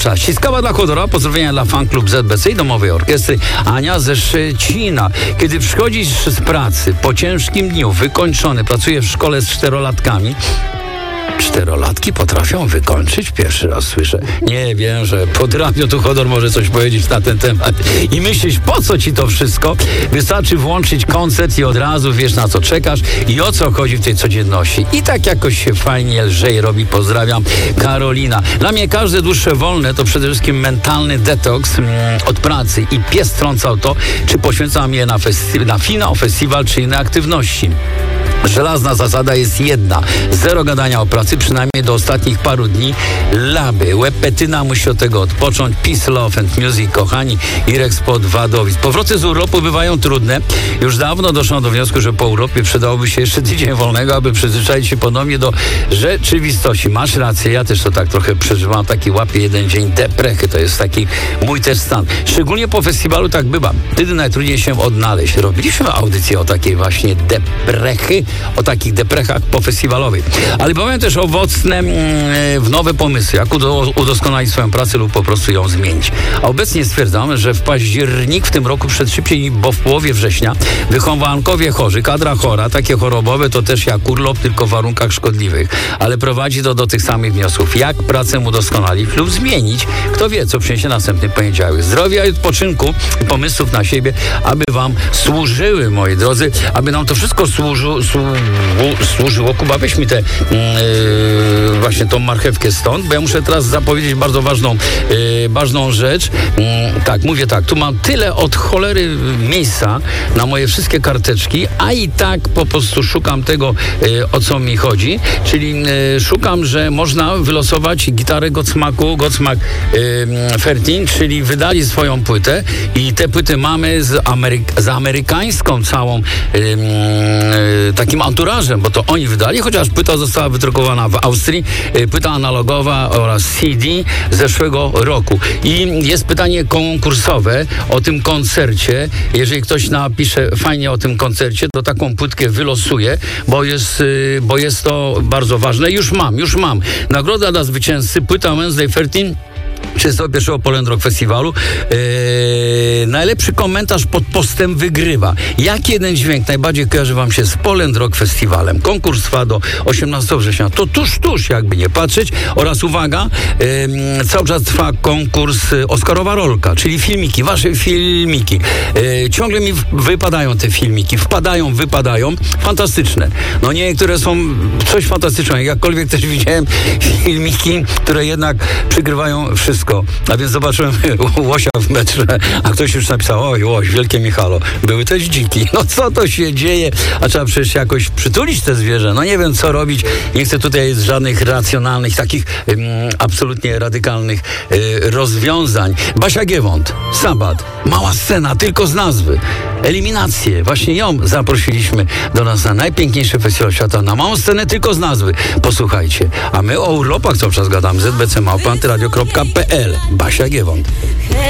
Ściskała dla Chodora, pozdrowienia dla fan klub ZBC i domowej orkiestry Ania ze Szczecina. Kiedy przychodzisz z pracy po ciężkim dniu, wykończony, pracuje w szkole z 4-latkami. 4-latki potrafią wykończyć? Pierwszy raz słyszę. Nie wiem, że pod radio tu Chodor może coś powiedzieć na ten temat. I myślisz, po co ci to wszystko? Wystarczy włączyć koncert i od razu wiesz, na co czekasz i o co chodzi w tej codzienności. I tak jakoś się fajnie, lżej robi. Pozdrawiam, Karolina. Dla mnie każde dłuższe wolne to przede wszystkim mentalny detoks od pracy i pies trącał to, czy poświęcam je na finał, festiwal, czy inne aktywności. Żelazna zasada jest jedna. Zero gadania o pracy, przynajmniej do ostatnich paru dni. Laby, łepetyna musi od tego odpocząć. Peace, love and music, kochani. Irek spod Wadowic. Powroty z urlopu bywają trudne. Już dawno doszło do wniosku, że po urlopie przydałoby się jeszcze tydzień wolnego, aby przyzwyczaić się ponownie do rzeczywistości. Masz rację, ja też to tak trochę przeżywam. Taki łapię jeden dzień deprechy. To jest taki mój też stan. Szczególnie po festiwalu tak bywa. Wtedy najtrudniej się odnaleźć. Robiliśmy audycję o takiej właśnie deprechy, o takich deprechach pofestiwalowych. Ale powiem też owocne w nowe pomysły, jak udoskonalić swoją pracę lub po prostu ją zmienić. A obecnie stwierdzam, że w październik w tym roku przed szybciej, bo w połowie września wychowankowie chorzy, kadra chora, takie chorobowe to też jak urlop, tylko w warunkach szkodliwych. Ale prowadzi to do tych samych wniosków. Jak pracę udoskonalić lub zmienić? Kto wie, co przyniesie następny poniedziałek. Zdrowia i odpoczynku i pomysłów na siebie, aby wam służyły, moi drodzy, aby nam to wszystko służyło. Kuba, weź mi tę właśnie tą marchewkę stąd, bo ja muszę teraz zapowiedzieć bardzo ważną rzecz. Tak, mówię tak, tu mam tyle od cholery miejsca na moje wszystkie karteczki, a i tak po prostu szukam tego, o co mi chodzi, czyli szukam, że można wylosować gitarę Godsmack 13, czyli wydali swoją płytę i te płyty mamy z amerykańską całą takim anturażem, bo to oni wydali, chociaż płyta została wydrukowana w Austrii, płyta analogowa oraz CD zeszłego roku. I jest pytanie konkursowe o tym koncercie. Jeżeli ktoś napisze fajnie o tym koncercie, to taką płytkę wylosuję, bo jest to bardzo ważne. Już mam. Nagroda dla zwycięzcy, płyta Wednesday 13 31. Poland Rock Festiwalu. Najlepszy komentarz pod postem wygrywa. Jaki jeden dźwięk najbardziej kojarzy wam się z Poland Rock Festiwalem? Konkurs trwa do 18 września. To tuż, jakby nie patrzeć. Oraz uwaga, cały czas trwa konkurs Oscarowa Rolka, czyli filmiki, wasze filmiki. Ciągle mi wypadają te filmiki. Wypadają. Fantastyczne. No niektóre są coś fantastycznego. Jakkolwiek też widziałem filmiki, które jednak przygrywają wszystko. A więc zobaczyłem łosia w metrze, a ktoś już napisał, oj, łoś, wielkie Michalo, były też dziki. No co to się dzieje? A trzeba przecież jakoś przytulić te zwierzę. No nie wiem, co robić. Nie chcę tutaj żadnych racjonalnych, takich absolutnie radykalnych rozwiązań. Basia Giewont, Sabat, mała scena, tylko z nazwy. Eliminacje. Właśnie ją zaprosiliśmy do nas na najpiękniejszy festiwal świata, na małą scenę, tylko z nazwy. Posłuchajcie. A my o urlopach cały czas gadamy. zbc@antyradio.pl. Basia Giewont.